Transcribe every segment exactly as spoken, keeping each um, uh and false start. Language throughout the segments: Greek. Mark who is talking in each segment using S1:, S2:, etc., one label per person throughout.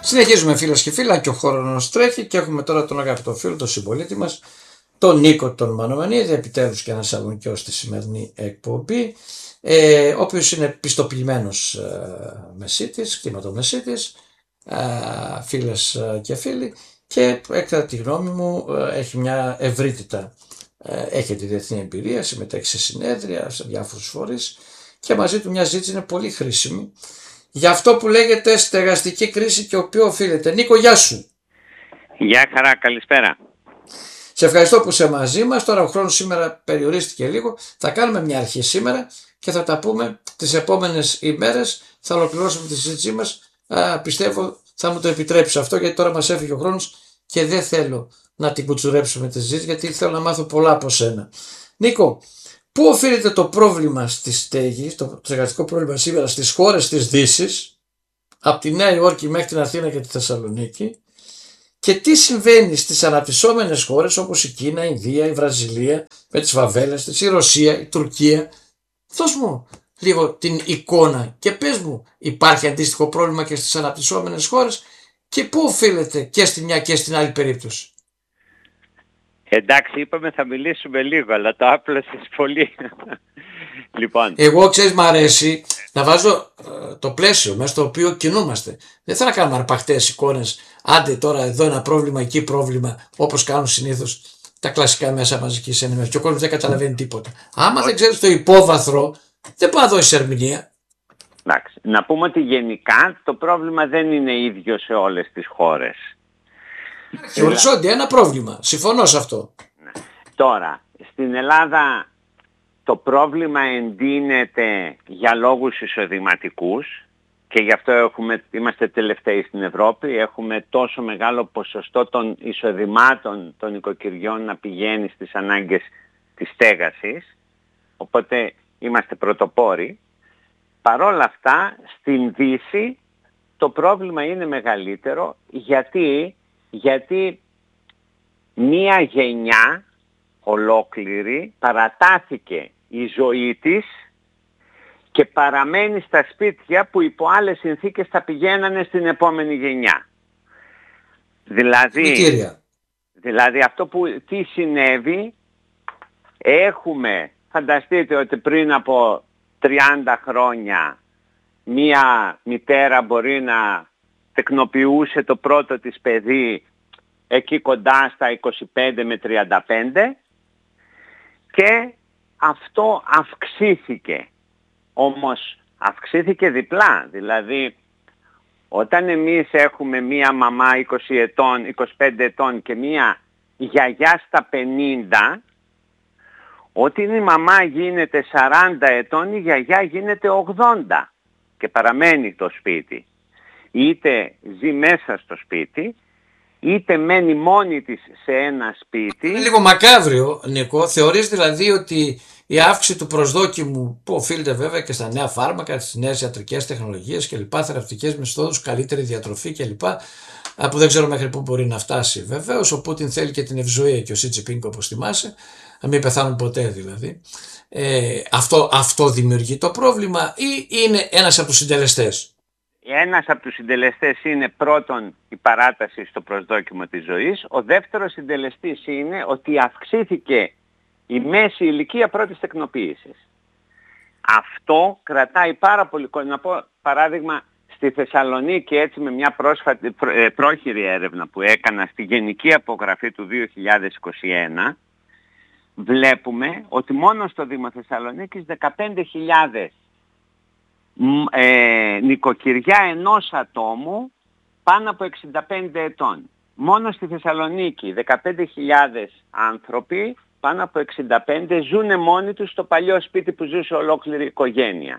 S1: Συνεχίζουμε φίλες και φίλα και ο χρόνος τρέχει και έχουμε τώρα τον αγαπητό φίλο, τον συμπολίτη μας, τον Νίκο τον Μανομανίδη, επιτέλους και ένας Σαλονικιός στη σημερινή εκπομπή, ε, ο οποίος είναι πιστοποιημένος ε, μεσίτης, κτηματομεσίτης, ε, φίλες ε, και φίλοι, και κατά τη γνώμη μου ε, έχει μια ευρύτητα, ε, έχει τη διεθνή εμπειρία, συμμετέχει σε συνέδρια, σε διάφορους φορείς και μαζί του μια ζήτηση είναι πολύ χρήσιμη για αυτό που λέγεται στεγαστική κρίση και ο οποίο οφείλεται. Νίκο, γεια σου.
S2: Γεια χαρά, καλησπέρα.
S1: Σε ευχαριστώ που είσαι μαζί μας. Τώρα ο χρόνος σήμερα περιορίστηκε λίγο. Θα κάνουμε μια αρχή σήμερα και θα τα πούμε τις επόμενες ημέρες. Θα ολοκληρώσουμε τη συζήτησή μας. Α, πιστεύω θα μου το επιτρέψει αυτό, γιατί τώρα μας έφυγε ο χρόνος και δεν θέλω να την κουτσουρέψουμε τη συζήτηση, γιατί θέλω να μάθω πολλά από σένα. Νίκο, πού οφείλεται το πρόβλημα στη στέγη, το στεγαστικό πρόβλημα σήμερα στις χώρες της Δύσης, από τη Νέα Υόρκη μέχρι την Αθήνα και τη Θεσσαλονίκη, και τι συμβαίνει στις αναπτυσσόμενες χώρες όπως η Κίνα, η Ινδία, η Βραζιλία, με τις φαβέλες της, η Ρωσία, η Τουρκία? Δώσ' μου λίγο την εικόνα και πες μου, υπάρχει αντίστοιχο πρόβλημα και στις αναπτυσσόμενες χώρες και πού οφείλεται και στη μια και στην άλλη περίπτωση?
S2: Εντάξει, είπαμε θα μιλήσουμε λίγο, αλλά το άπλωσες πολύ. Λοιπόν.
S1: Εγώ, ξέρεις, μ' αρέσει να βάζω ε, το πλαίσιο μέσα στο οποίο κινούμαστε. Δεν θέλω να κάνουμε αρπακτές εικόνες. Άντε τώρα εδώ ένα πρόβλημα, εκεί πρόβλημα, όπως κάνουν συνήθως τα κλασικά μέσα μαζικής ενημέρωσης. Και ο κόσμος δεν καταλαβαίνει τίποτα. Άμα δεν ξέρεις το υπόβαθρο, δεν μπορεί να δώσεις ερμηνεία.
S2: Εντάξει. Να πούμε ότι γενικά το πρόβλημα δεν είναι ίδιο σε όλες τις χώρες.
S1: Και οριζόντια ένα πρόβλημα. Συμφωνώ σε αυτό.
S2: Τώρα, στην Ελλάδα το πρόβλημα εντείνεται για λόγους εισοδηματικούς και γι' αυτό έχουμε, είμαστε τελευταίοι στην Ευρώπη. Έχουμε τόσο μεγάλο ποσοστό των εισοδημάτων των οικοκυριών να πηγαίνει στις ανάγκες της στέγασης. Οπότε είμαστε πρωτοπόροι. Παρόλα αυτά, στην Δύση το πρόβλημα είναι μεγαλύτερο. Γιατί, γιατί μία γενιά ολόκληρη παρατάθηκε η ζωή της και παραμένει στα σπίτια που υπό άλλες συνθήκες θα πηγαίνανε στην επόμενη γενιά. Δηλαδή, δηλαδή αυτό που τι συνέβη, έχουμε, φανταστείτε ότι πριν από τριάντα χρόνια μία μητέρα μπορεί να τεκνοποιούσε το πρώτο της παιδί εκεί κοντά στα είκοσι πέντε με τριάντα πέντε και αυτό αυξήθηκε. Όμως αυξήθηκε διπλά. Δηλαδή όταν εμείς έχουμε μία μαμά είκοσι ετών, είκοσι πέντε ετών και μία γιαγιά στα πενήντα, όταν η μαμά γίνεται σαράντα ετών η γιαγιά γίνεται ογδόντα και παραμένει το σπίτι. Είτε ζει μέσα στο σπίτι, είτε μένει μόνη της σε ένα σπίτι.
S1: Είναι λίγο μακάβριο, Νίκο. Θεωρείς δηλαδή ότι η αύξηση του προσδόκιμου, που οφείλεται βέβαια και στα νέα φάρμακα, στις νέες ιατρικές τεχνολογίες κλπ., θεραπευτικές μεθόδους, καλύτερη διατροφή κλπ., που δεν ξέρω μέχρι πού μπορεί να φτάσει βεβαίως. Ο Πούτιν θέλει και την ευζοία και ο Σι Τζινπίνγκ, όπως θυμάσαι, να μην πεθάνουν ποτέ δηλαδή. Ε, αυτό, αυτό δημιουργεί το πρόβλημα ή είναι ένας από τους συντελεστές?
S2: Ένας από τους συντελεστές είναι πρώτον η παράταση στο προσδόκιμο της ζωής. Ο δεύτερος συντελεστής είναι ότι αυξήθηκε η μέση ηλικία πρώτης τεκνοποίησης. Αυτό κρατάει πάρα πολύ κόσμο. Να πω παράδειγμα στη Θεσσαλονίκη, έτσι με μια πρόσφατη, πρόχειρη έρευνα που έκανα στη Γενική Απογραφή του δύο χιλιάδες είκοσι ένα, βλέπουμε ότι μόνο στο Δήμο Θεσσαλονίκης δεκαπέντε χιλιάδες Ε, νοικοκυριά ενός ατόμου πάνω από εξήντα πέντε ετών. Μόνο στη Θεσσαλονίκη δεκαπέντε χιλιάδες άνθρωποι πάνω από εξήντα πέντε ζουν μόνοι τους στο παλιό σπίτι που ζούσε ολόκληρη οικογένεια.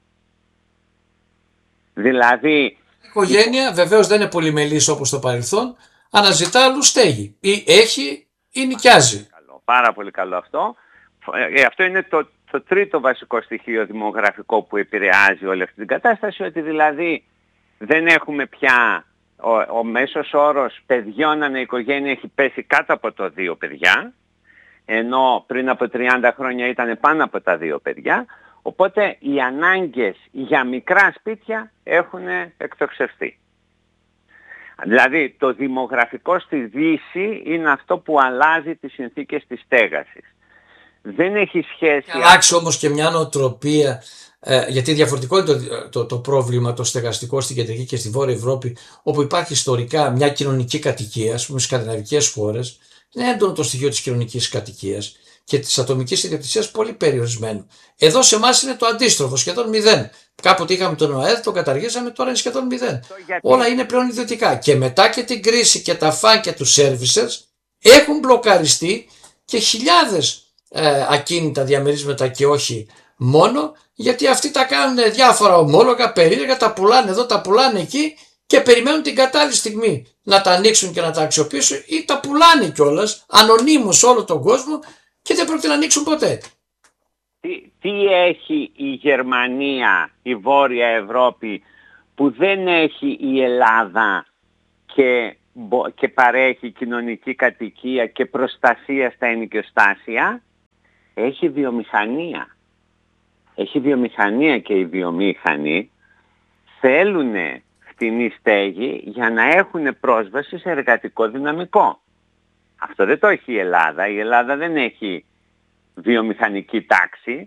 S2: Δηλαδή
S1: η οικογένεια βεβαίως δεν είναι πολυμελής όπως το παρελθόν, αναζητά άλλου στέγη ή έχει ή νοικιάζει.
S2: Καλό, πάρα πολύ καλό αυτό. Ε, αυτό είναι το Το τρίτο βασικό στοιχείο δημογραφικό που επηρεάζει όλη αυτή την κατάσταση, ότι δηλαδή δεν έχουμε πια, ο, ο μέσος όρος παιδιών ανά οικογένεια έχει πέσει κάτω από το δύο παιδιά, ενώ πριν από τριάντα χρόνια ήταν πάνω από τα δύο παιδιά, οπότε οι ανάγκες για μικρά σπίτια έχουν εκτοξευθεί. Δηλαδή το δημογραφικό στη Δύση είναι αυτό που αλλάζει τις συνθήκες της στέγασης. Δεν έχει σχέση...
S1: Και αλλάξει όμως και μια νοοτροπία, ε, γιατί διαφορετικό είναι το, το, το πρόβλημα το στεγαστικό στην κεντρική και στη βόρεια Ευρώπη, όπου υπάρχει ιστορικά μια κοινωνική κατοικία, ας πούμε στις σκανδιναβικές χώρες, είναι έντονο το στοιχείο της κοινωνικής κατοικίας και της ατομικής ιδιοκτησίας πολύ περιορισμένο. Εδώ σε εμάς είναι το αντίστροφο, σχεδόν μηδέν. Κάποτε είχαμε τον ΟΑΕΔ, το καταργήσαμε, τώρα είναι σχεδόν μηδέν. Όλα είναι πλέον ιδιωτικά. Και μετά και την κρίση και τα φαν και τους services έχουν μπλοκαριστεί και χιλιάδες ε, ακίνητα διαμερίσματα και όχι μόνο, γιατί αυτοί τα κάνουν διάφορα ομόλογα, περίεργα, τα πουλάνε εδώ, τα πουλάνε εκεί και περιμένουν την κατάλληλη στιγμή να τα ανοίξουν και να τα αξιοποιήσουν ή τα πουλάνε κιόλας ανωνύμως σε όλο τον κόσμο και δεν πρόκειται να ανοίξουν ποτέ.
S2: Τι, τι έχει η Γερμανία, η Βόρεια Ευρώπη που δεν έχει η Ελλάδα και, και παρέχει κοινωνική κατοικία και προστασία στα ενοικιοστάσια? Έχει βιομηχανία. Έχει βιομηχανία και οι βιομήχανοι θέλουν φτηνή στέγη για να έχουν πρόσβαση σε εργατικό δυναμικό. Αυτό δεν το έχει η Ελλάδα. Η Ελλάδα δεν έχει βιομηχανική τάξη.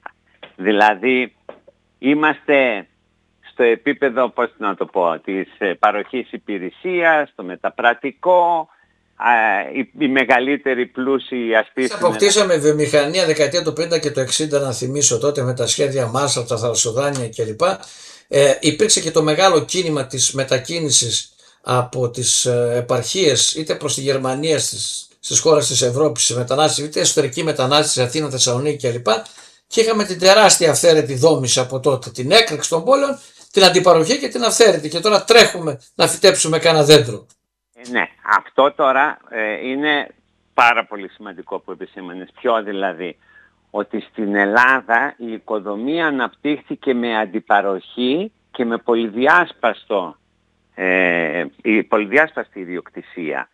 S2: Δηλαδή είμαστε στο επίπεδο, πώς να το πω, της παροχής υπηρεσίας, το μεταπρατικό, η, η μεγαλύτερη πλούσιοι αστήφη.
S1: Αποκτήσαμε βιομηχανία δεκαετία του πενήντα και του εξήντα, να θυμίσω, τότε με τα σχέδια Marshall, τα θαλασσοδάνεια κλπ. Ε, υπήρξε και το μεγάλο κίνημα της μετακίνησης από τις ε, επαρχίες είτε προς τη Γερμανία, στις, στις χώρες της Ευρώπης, σε μετανάστες, είτε εσωτερική μετανάστευση, Αθήνα, Θεσσαλονίκη κλπ. Και είχαμε την τεράστια αυθαίρετη δόμηση από τότε, την έκρηξη των πόλεων, την αντιπαροχή και την αυθαίρετη. Και τώρα τρέχουμε να φυτέψουμε κάνα δέντρο.
S2: Ε, ναι, αυτό τώρα ε, είναι πάρα πολύ σημαντικό που επισήμανες. Ποιο δηλαδή? Ότι στην Ελλάδα η οικοδομία αναπτύχθηκε με αντιπαροχή και με πολυδιάσπαστο, ε, η πολυδιάσπαστη ιδιοκτησία.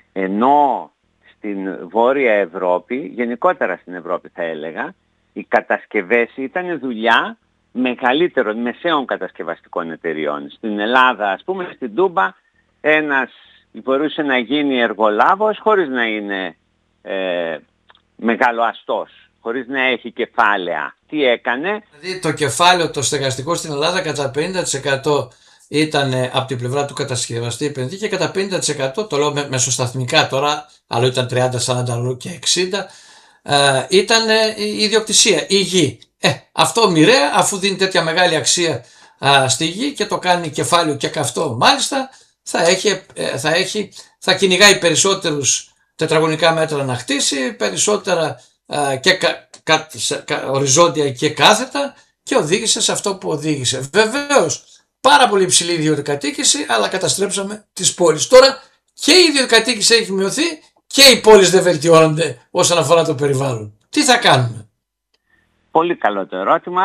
S2: Ενώ στην Βόρεια Ευρώπη, γενικότερα στην Ευρώπη θα έλεγα, οι κατασκευές ήταν δουλειά μεγαλύτερων, μεσαίων κατασκευαστικών εταιριών. Στην Ελλάδα, ας πούμε, στην Τούμπα, ένας μπορούσε να γίνει εργολάβος χωρίς να είναι ε, μεγάλο αστός, χωρίς να έχει κεφάλαια. Τι έκανε?
S1: Δηλαδή το κεφάλαιο το στεγαστικό στην Ελλάδα κατά πενήντα τοις εκατό ήταν από την πλευρά του κατασκευαστή επενδυτή και κατά πενήντα τοις εκατό, το λέω μεσοσταθμικά τώρα, άλλο ήταν τριάντα σαράντα, άλλο και εξήντα, ε, ήταν η ιδιοκτησία, η γη. Ε, αυτό μοιραία, αφού δίνει τέτοια μεγάλη αξία α, στη γη και το κάνει κεφάλαιο και καυτό μάλιστα, θα, έχει, θα, έχει, θα κυνηγάει περισσότερους τετραγωνικά μέτρα να χτίσει, περισσότερα α, και κα, κα, κα, οριζόντια και κάθετα, και οδήγησε σε αυτό που οδήγησε. Βεβαίως, πάρα πολύ υψηλή ιδιωτικατοίκηση, αλλά καταστρέψαμε τις πόλεις. Τώρα και η ιδιωτικατοίκηση έχει μειωθεί και οι πόλεις δεν βελτιώνονται όσον αφορά το περιβάλλον. Τι θα κάνουμε?
S2: Πολύ καλό το ερώτημα.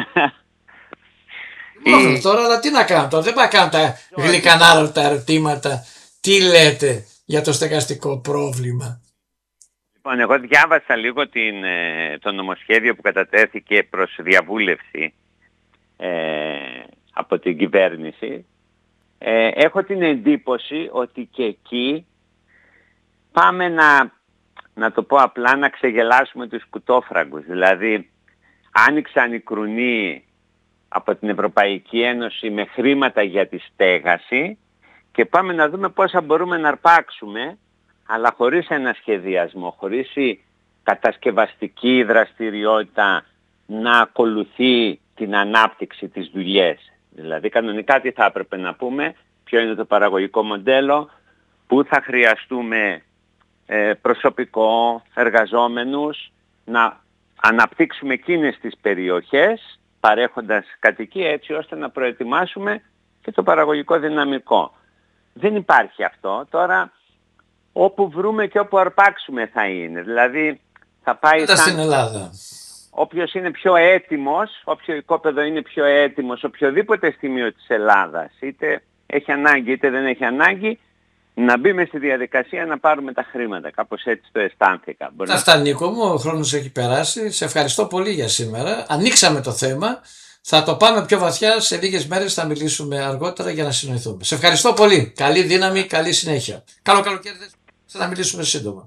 S1: Μόνο τώρα, αλλά τι να κάνω τώρα, δεν πάω να κάνω τα γλυκανάρωτα ερωτήματα. Τι λέτε για το στεγαστικό πρόβλημα?
S2: Λοιπόν, εγώ διάβασα λίγο την, το νομοσχέδιο που κατατέθηκε προς διαβούλευση ε, από την κυβέρνηση. Ε, έχω την εντύπωση ότι και εκεί πάμε να, να το πω απλά, να ξεγελάσουμε τους κουτόφραγκους. Δηλαδή, άνοιξαν οι κρουνοί από την Ευρωπαϊκή Ένωση με χρήματα για τη στέγαση και πάμε να δούμε πόσα μπορούμε να αρπάξουμε, αλλά χωρίς ένα σχεδιασμό, χωρίς η κατασκευαστική δραστηριότητα να ακολουθεί την ανάπτυξη της δουλειές. Δηλαδή κανονικά τι θα έπρεπε να πούμε, ποιο είναι το παραγωγικό μοντέλο, πού θα χρειαστούμε ε, προσωπικό, εργαζόμενους, να αναπτύξουμε εκείνες τις περιοχές παρέχοντας κατοικία έτσι ώστε να προετοιμάσουμε και το παραγωγικό δυναμικό. Δεν υπάρχει αυτό. Τώρα όπου βρούμε και όπου αρπάξουμε θα είναι. Δηλαδή θα πάει σαν...
S1: στην Ελλάδα.
S2: Όποιος είναι πιο έτοιμος, όποιο οικόπεδο είναι πιο έτοιμος, οποιοδήποτε σημείο της Ελλάδας, είτε έχει ανάγκη είτε δεν έχει ανάγκη, να μπει μες στη διαδικασία να πάρουμε τα χρήματα. Κάπως έτσι το αισθάνθηκα.
S1: Αυτά, Νίκο μου, ο χρόνος έχει περάσει. Σε ευχαριστώ πολύ για σήμερα. Ανοίξαμε το θέμα. Θα το πάμε πιο βαθιά, σε λίγες μέρες θα μιλήσουμε αργότερα για να συνοηθούμε. Σε ευχαριστώ πολύ. Καλή δύναμη, καλή συνέχεια. Καλό καλοκαίρι, θα τα μιλήσουμε σύντομα.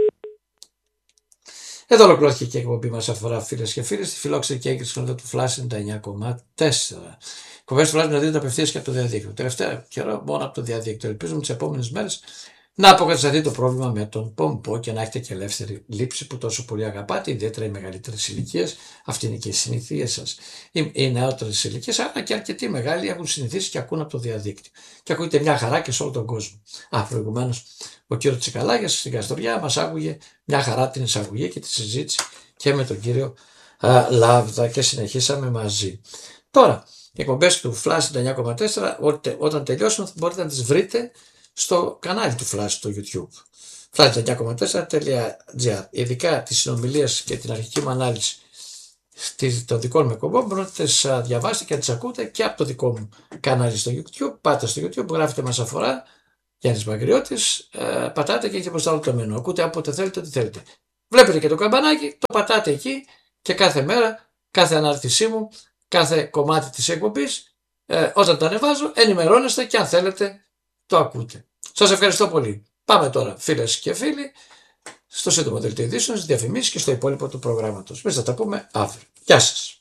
S1: Εδώ ολοκληρώθηκε και η εκπομπή μας αφορά φίλες και φίλοι στη φιλόξενη και έγκριση χρονιά του Flash ενενήντα εννιά κόμμα τέσσερα. Εκπομπές του Flash να δείτε απευθείας και από το διαδίκτυο. Τελευταία καιρό μόνο από το διαδίκτυο. Ελπίζουμε τις επόμενες μέρες να αποκατασταθεί το πρόβλημα με τον πομπό και να έχετε και ελεύθερη λήψη που τόσο πολύ αγαπάτε, ιδιαίτερα οι μεγαλύτερες ηλικίες. Αυτή είναι και η συνηθία σας. Οι, οι νεότερες ηλικίες, αλλά και αρκετοί μεγάλοι έχουν συνηθίσει και ακούν από το διαδίκτυο. Και ακούγεται μια χαρά και σε όλο τον κόσμο. Α, προηγουμένως ο κύριος Τσικαλάγιας στην Καστοριά μας άκουγε μια χαρά την εισαγωγή και τη συζήτηση και με τον κύριο α, Λάβδα και συνεχίσαμε μαζί. Τώρα, οι εκπομπές του Flash ενενήντα εννιά κόμμα τέσσερα όταν τελειώσουν μπορείτε να τις βρείτε στο κανάλι του Flash στο YouTube. Flash ενενήντα εννιά κόμμα τέσσερα τελεία τζι άρ. Ειδικά τις συνομιλίες και την αρχική μου ανάλυση των δικών μου εκπομπών μπορείτε να τις διαβάσετε και να τις ακούτε και από το δικό μου κανάλι στο YouTube. Πάτε στο YouTube, γράφετε μας αφορά Γιάννης Μαγκριώτης, ε, πατάτε και έχετε μπροστά όλο το μενού. Ακούτε όποτε θέλετε, ό,τι θέλετε. Βλέπετε και το καμπανάκι, το πατάτε εκεί και κάθε μέρα, κάθε ανάρτησή μου, κάθε κομμάτι της εκπομπής, ε, όταν το ανεβάζω, ενημερώνεστε και αν θέλετε το ακούτε. Σας ευχαριστώ πολύ. Πάμε τώρα, φίλες και φίλοι, στο σύντομο δελτίο ειδήσεων, στις διαφημίσεις και στο υπόλοιπο του προγράμματος. Εμείς θα τα πούμε αύριο. Γεια σας.